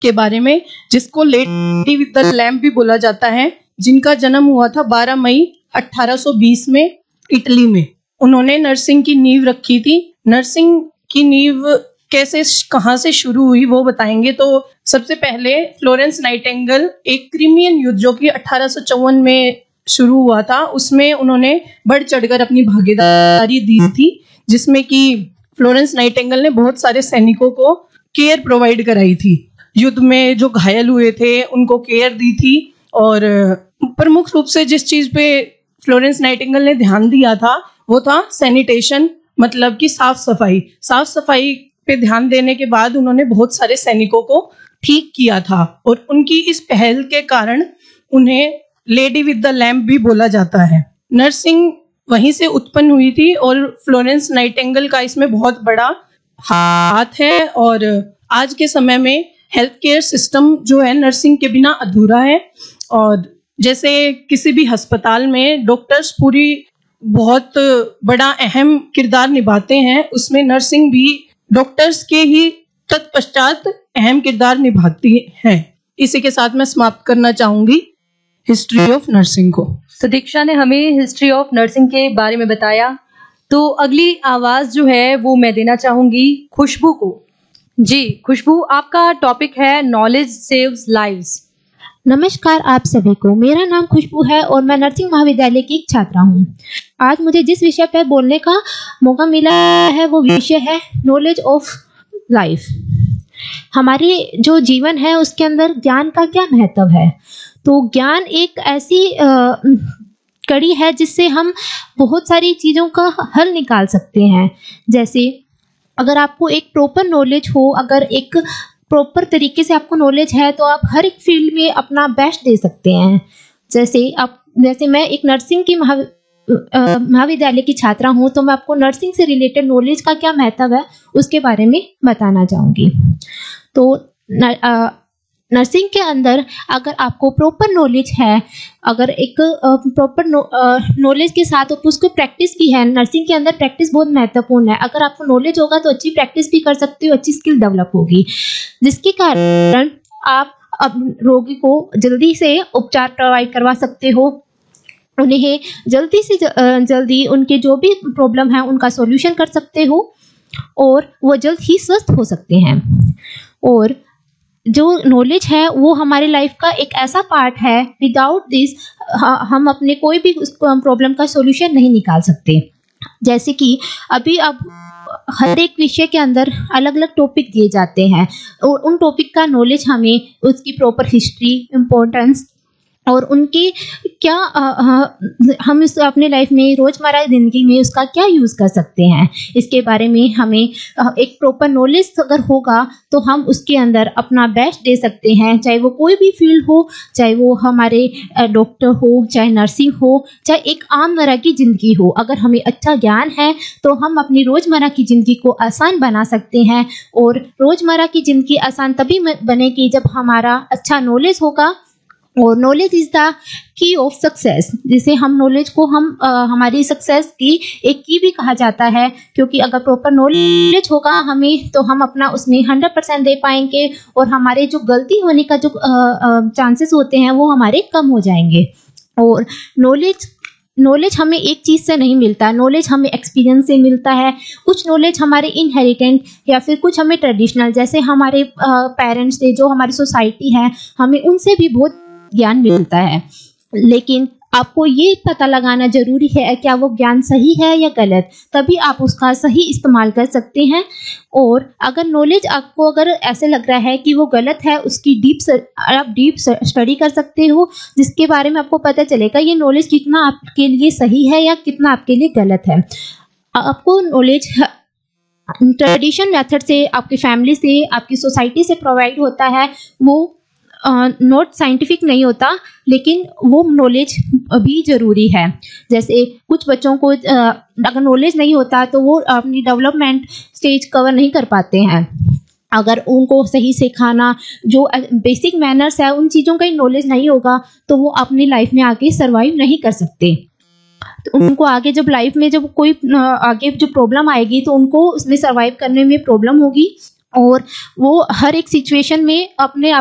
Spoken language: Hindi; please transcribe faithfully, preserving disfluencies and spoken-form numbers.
के बारे में, जिसको लेडी विद द लैम्प भी बोला जाता है, जिनका जन्म हुआ था बारह मई अठारह सौ बीस में इटली में। उन्होंने नर्सिंग की नींव रखी थी। नर्सिंग की नींव कैसे कहाँ से शुरू हुई वो बताएंगे। तो सबसे पहले फ्लोरेंस नाइटिंगेल एक क्रीमियन युद्ध जो कि अठारह सौ चौवन में शुरू हुआ था, उसमें उन्होंने बढ़ चढ़कर अपनी भागीदारी दी थी, जिसमें कि फ्लोरेंस नाइटिंगेल ने बहुत सारे सैनिकों को केयर प्रोवाइड कराई थी। युद्ध में जो घायल हुए थे उनको केयर दी थी। और प्रमुख रूप से जिस चीज पे फ्लोरेंस नाइटिंगेल ने ध्यान दिया था वो था सैनिटेशन, मतलब कि साफ सफाई। साफ सफाई पे ध्यान देने के बाद उन्होंने बहुत सारे सैनिकों को ठीक किया था, और उनकी इस पहल के कारण उन्हें लेडी विद द लैम्प भी बोला जाता है। नर्सिंग वहीं से उत्पन्न हुई थी और फ्लोरेंस नाइटिंगेल का इसमें बहुत बड़ा हाथ है। और आज के समय में हेल्थ केयर सिस्टम जो है नर्सिंग के बिना अधूरा है। और जैसे किसी भी अस्पताल में डॉक्टर्स पूरी बहुत बड़ा अहम किरदार निभाते हैं, उसमें नर्सिंग भी डॉक्टर्स के ही तत्पश्चात अहम किरदार निभाती है। इसी के साथ मैं समाप्त करना चाहूंगी हिस्ट्री ऑफ नर्सिंग को। तो दीक्षा ने हमें हिस्ट्री ऑफ नर्सिंग के बारे में बताया। तो अगली आवाज जो है वो मैं देना चाहूंगी खुशबू को। जी खुशबू, आपका टॉपिक है नॉलेज सेव्स लाइव्स। नमस्कार आप सभी को, मेरा नाम खुशबू है और मैं नर्सिंग महाविद्यालय की एक छात्रा हूँ। आज मुझे जिस विषय पर बोलने का मौका मिला है वो विषय है नॉलेज ऑफ लाइफ। हमारे जो जीवन है उसके अंदर ज्ञान का क्या महत्व है। तो ज्ञान एक ऐसी आ, कड़ी है जिससे हम बहुत सारी चीज़ों का हल निकाल सकते हैं। जैसे अगर आपको एक प्रॉपर नॉलेज हो, अगर एक प्रॉपर तरीके से आपको नॉलेज है तो आप हर एक फील्ड में अपना बेस्ट दे सकते हैं। जैसे आप जैसे मैं एक नर्सिंग की महा महाविद्यालय की छात्रा हूँ, तो मैं आपको नर्सिंग से रिलेटेड नॉलेज का क्या महत्व है उसके बारे में बताना चाहूँगी। तो न, आ, नर्सिंग के अंदर अगर आपको प्रॉपर नॉलेज है, अगर एक प्रॉपर नॉलेज के साथ उसको प्रैक्टिस भी है, नर्सिंग के अंदर प्रैक्टिस बहुत महत्वपूर्ण है। अगर आपको नॉलेज होगा तो अच्छी प्रैक्टिस भी कर सकते हो, अच्छी स्किल डेवलप होगी, जिसके कारण आप अब रोगी को जल्दी से उपचार प्रोवाइड करवा सकते हो, उन्हें जल्दी से जल्दी उनके जो भी प्रॉब्लम है उनका सॉल्यूशन कर सकते हो और वो जल्द ही स्वस्थ हो सकते हैं। और जो नॉलेज है वो हमारे लाइफ का एक ऐसा पार्ट है, विदाउट दिस हम अपने कोई भी प्रॉब्लम का सॉल्यूशन नहीं निकाल सकते। जैसे कि अभी अब हर एक विषय के अंदर अलग अलग टॉपिक दिए जाते हैं और उन टॉपिक का नॉलेज हमें उसकी प्रॉपर हिस्ट्री, इम्पोर्टेंस और उनकी क्या आ, आ, हम इस अपने लाइफ में रोज़मर्रा की ज़िंदगी में उसका क्या यूज़ कर सकते हैं, इसके बारे में हमें एक प्रॉपर नॉलेज अगर होगा तो हम उसके अंदर अपना बेस्ट दे सकते हैं। चाहे वो कोई भी फील्ड हो, चाहे वो हमारे डॉक्टर हो, चाहे नर्सिंग हो, चाहे एक आम तरह की ज़िंदगी हो, अगर हमें अच्छा ज्ञान है तो हम अपनी रोज़मर्रा की ज़िंदगी को आसान बना सकते हैं। और रोज़मर्रा की ज़िंदगी आसान तभी बनेगी जब हमारा अच्छा नॉलेज होगा। और knowledge is the key of success, जिसे हम नॉलेज को हम आ, हमारी सक्सेस की एक की भी कहा जाता है, क्योंकि अगर प्रॉपर नॉलेज होगा हमें तो हम अपना उसमें हंड्रेड परसेंट दे पाएंगे और हमारे जो गलती होने का जो चांसेस होते हैं वो हमारे कम हो जाएंगे। और नॉलेज नॉलेज हमें एक चीज़ से नहीं मिलता, नॉलेज हमें एक्सपीरियंस से मिलता है। कुछ नॉलेज हमारे इनहेरिटेंट या फिर कुछ हमें ट्रेडिशनल, जैसे हमारे पेरेंट्स से, जो हमारी सोसाइटी है, हमें उनसे भी बहुत ज्ञान मिलता है। लेकिन आपको ये पता लगाना जरूरी है क्या वो ज्ञान सही है या गलत, तभी आप उसका सही इस्तेमाल कर सकते हैं। और अगर नॉलेज आपको अगर ऐसे लग रहा है कि वो गलत है, उसकी डीप आप डीप स्टडी कर सकते हो, जिसके बारे में आपको पता चलेगा ये नॉलेज कितना आपके लिए सही है या कितना आपके लिए गलत है। आपको नॉलेज ट्रेडिशन मेथड से, आपकी फैमिली से, आपकी सोसाइटी से प्रोवाइड होता है, वो नॉट साइंटिफिक नहीं होता, लेकिन वो नॉलेज भी ज़रूरी है। जैसे कुछ बच्चों को uh, अगर नॉलेज नहीं होता तो वो अपनी डेवलपमेंट स्टेज कवर नहीं कर पाते हैं। अगर उनको सही से खाना, जो बेसिक मैनर्स है, उन चीज़ों का ही नॉलेज नहीं होगा तो वो अपनी लाइफ में आगे सर्वाइव नहीं कर सकते। तो उनको आगे जब लाइफ में जब कोई आगे जो प्रॉब्लम आएगी तो उनको उसमें सर्वाइव करने में प्रॉब्लम होगी और वो हर एक सिचुएशन में अपने